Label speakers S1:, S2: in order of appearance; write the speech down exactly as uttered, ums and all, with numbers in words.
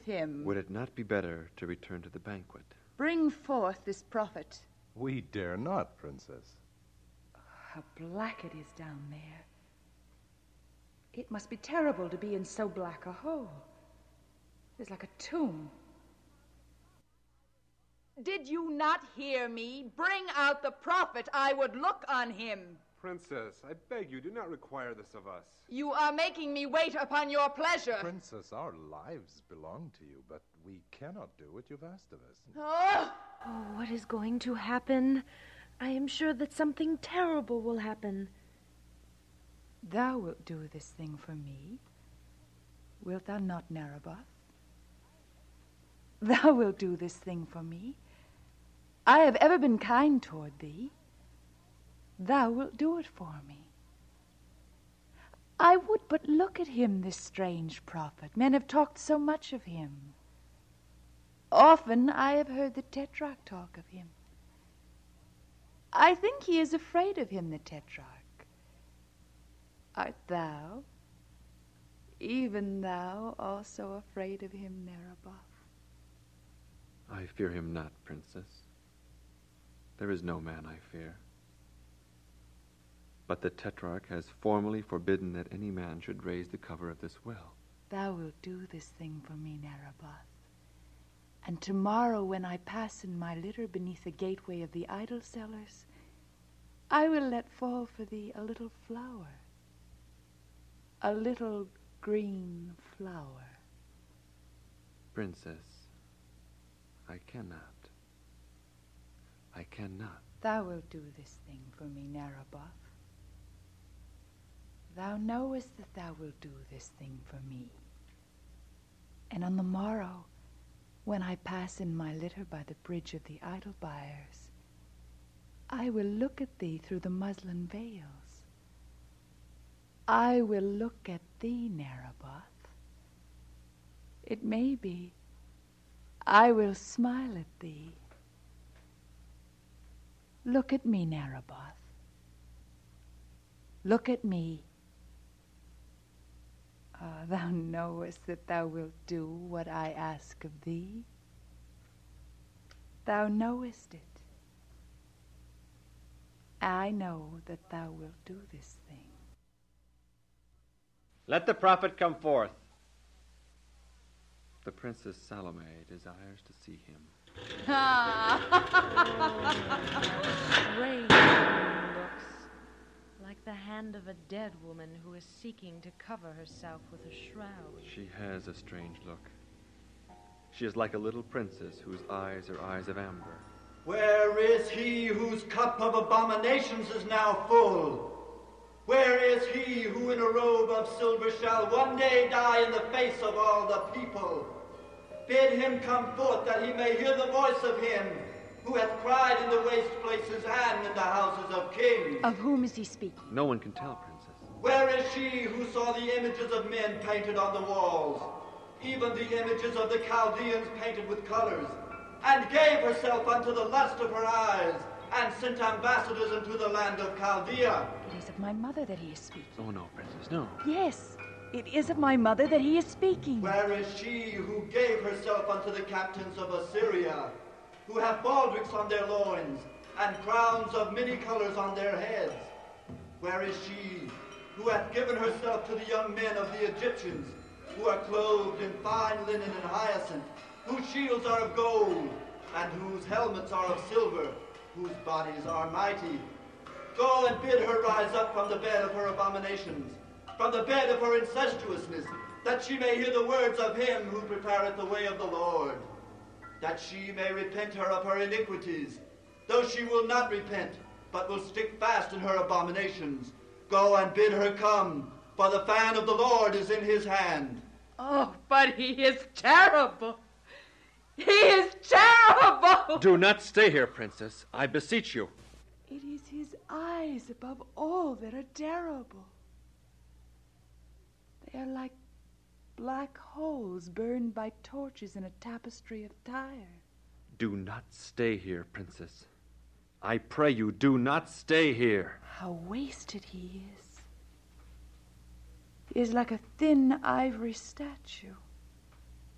S1: him.
S2: Would it not be better to return to the banquet?
S1: Bring forth this prophet.
S3: We dare not, Princess.
S1: How black it is down there. It must be terrible to be in so black a hole. It's like a tomb. Did you not hear me? Bring out the prophet. I would look on him.
S4: Princess, I beg you, do not require this of us.
S1: You are making me wait upon your pleasure.
S3: Princess, our lives belong to you, but we cannot do what you've asked of us.
S1: Oh!
S5: Oh, what is going to happen? I am sure that something terrible will happen.
S1: Thou wilt do this thing for me, wilt thou not, Narraboth? Thou wilt do this thing for me. I have ever been kind toward thee. Thou wilt do it for me. I would but look at him, this strange prophet. Men have talked so much of him. Often I have heard the Tetrarch talk of him. I think he is afraid of him, the Tetrarch. Art thou, even thou, also afraid of him, Narraboth?
S2: I fear him not, Princess. There is no man I fear. But the Tetrarch has formally forbidden that any man should raise the cover of this well.
S1: Thou wilt do this thing for me, Narraboth. And tomorrow, when I pass in my litter beneath the gateway of the idol sellers, I will let fall for thee a little flower. A little green flower.
S2: Princess, I cannot. I cannot.
S1: Thou wilt do this thing for me, Narraboth. Thou knowest that thou wilt do this thing for me. And on the morrow, when I pass in my litter by the bridge of the idol buyers, I will look at thee through the muslin veils. I will look at thee, Narraboth. It may be I will smile at thee. Look at me, Narraboth. Look at me. Ah, thou knowest that thou wilt do what I ask of thee. Thou knowest it. I know that thou wilt do this thing.
S6: Let the prophet come forth.
S2: The Princess Salome desires to see him.
S5: Strange looks, like the hand of a dead woman who is seeking to cover herself with a shroud.
S2: She has a strange look. She is like a little princess whose eyes are eyes of amber.
S7: Where is he whose cup of abominations is now full? Where is he who in a robe of silver shall one day die in the face of all the people? Bid him come forth that he may hear the voice of him who hath cried in the waste places and in the houses of kings.
S1: Of whom is he speaking?
S2: No one can tell, Princess.
S7: Where is she who saw the images of men painted on the walls, even the images of the Chaldeans painted with colors, and gave herself unto the lust of her eyes, and sent ambassadors into the land of Chaldea?
S1: It is of my mother that he is speaking.
S2: Oh, no, Princess, no.
S1: Yes, it is of my mother that he is speaking.
S7: Where is she who gave herself unto the captains of Assyria, who have baldricks on their loins, and crowns of many colors on their heads? Where is she who hath given herself to the young men of the Egyptians, who are clothed in fine linen and hyacinth, whose shields are of gold, and whose helmets are of silver, whose bodies are mighty? Go and bid her rise up from the bed of her abominations, from the bed of her incestuousness, that she may hear the words of him who prepareth the way of the Lord, that she may repent her of her iniquities, though she will not repent, but will stick fast in her abominations. Go and bid her come, for the fan of the Lord is in his hand.
S1: Oh, but he is terrible. He is terrible.
S2: Do not stay here, Princess. I beseech you.
S1: It is his eyes above all that are terrible. They are like black holes burned by torches in a tapestry of Tyre.
S2: Do not stay here, Princess. I pray you, do not stay here.
S1: How wasted he is. He is like a thin ivory statue.